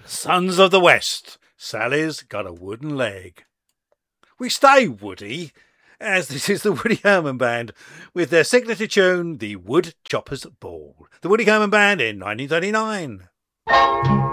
Sons of the West, Sally's got a wooden leg. We stay woody, as this is the Woody Herman Band with their signature tune, The Wood Chopper's Ball. The Woody Herman Band in 1939.